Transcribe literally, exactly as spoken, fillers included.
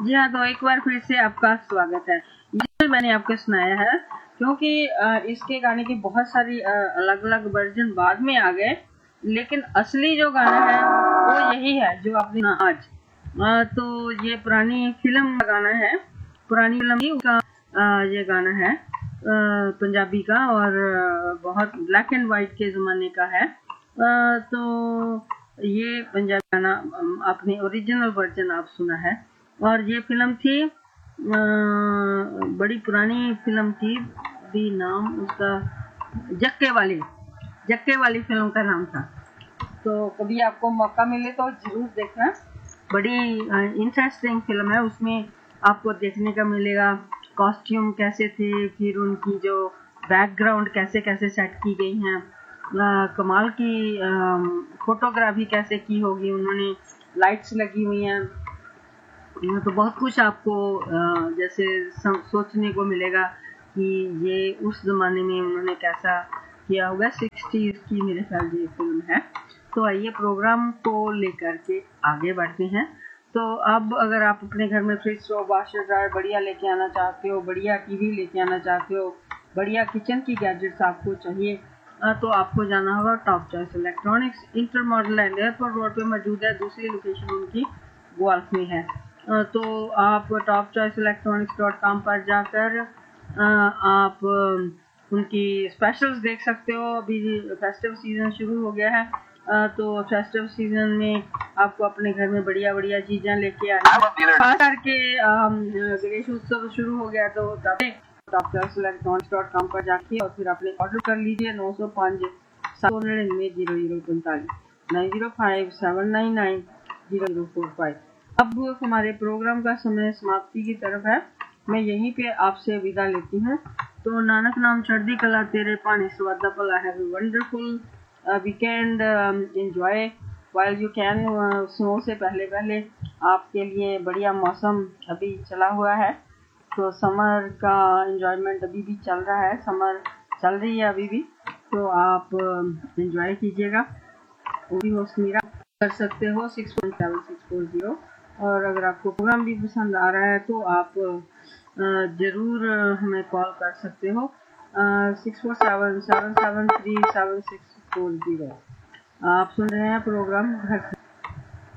जी हाँ, तो एक बार फिर से आपका स्वागत है। ये मैंने आपको सुनाया है क्योंकि इसके गाने की बहुत सारी अलग अलग वर्जन बाद में आ गए, लेकिन असली जो गाना है वो यही है जो आपने सुना आज। तो ये पुरानी फिल्म का गाना है, पुरानी फिल्म ही उसका ये गाना है पंजाबी का, और बहुत ब्लैक एंड वाइट के ज़माने का है। तो ये पंजाबी गाना आपने ओरिजिनल वर्जन आप सुना है, और ये फिल्म थी आ, बड़ी पुरानी फिल्म थी, भी नाम उसका जक्के वाली जक्के वाली फिल्म का नाम था। तो कभी आपको मौका मिले तो जरूर देखना, बड़ी इंटरेस्टिंग फिल्म है। उसमें आपको देखने का मिलेगा कॉस्ट्यूम कैसे थे, फिर उनकी जो बैकग्राउंड कैसे कैसे सेट की गई हैं, कमाल की फोटोग्राफी कैसे की होगी उन्होंने, लाइट्स लगी हुई हैं। तो बहुत कुछ आपको जैसे सोचने को मिलेगा कि ये उस ज़माने में उन्होंने कैसा किया होगा। सिक्सटीज़ की मेरे ख्याल ये फिल्म है। तो आइए प्रोग्राम को लेकर के आगे बढ़ते हैं। तो अब अगर आप अपने घर में फ्रिज स्टोव वॉशर ड्रायर बढ़िया लेके आना चाहते हो, बढ़िया टीवी लेके आना चाहते हो, बढ़िया किचन की गैजेट्स आपको चाहिए, तो आपको जाना होगा top choice electronics. Inter model and airport road पे मौजूद है। दूसरी लोकेशन उनकी गोल्फ में है। तो आप top choice electronics dot com पर जाकर आप उनकी स्पेशल्स देख सकते हो। अभी फेस्टिव सीजन शुरू हो गया है, तो फेस्टिव सीजन में आपको अपने घर में बढ़िया बढ़िया चीज़ें लेके आनी, खास करके गणेश उत्सव शुरू हो गया, तो top choice electronics dot com पर जाके और फिर अपने ऑर्डर कर लीजिए। नौ सौ पाँच सात सौ निन्यानवे जीरो जीरो पैंतालीस nine zero five seven nine nine zero zero four five. अब हमारे प्रोग्राम का समय समाप्ति की तरफ है, मैं यहीं पे आपसे विदा लेती हूँ। तो नानक नाम चढ़दी कला तेरे पानी स्वादा भला, have a wonderful weekend, enjoy while you can. Snow से पहले पहले आपके लिए बढ़िया मौसम अभी चला हुआ है, तो समर का एंजॉयमेंट अभी भी चल रहा है, समर चल रही है अभी भी, तो आप एंजॉय कीजिएगा। वो भी मौसमीरा कर सकते हो six one seven six four zero. और अगर आपको प्रोग्राम भी पसंद आ रहा है तो आप ज़रूर हमें कॉल कर सकते हो six four seven seven seven three seven six four zero. आप सुन रहे हैं प्रोग्राम घर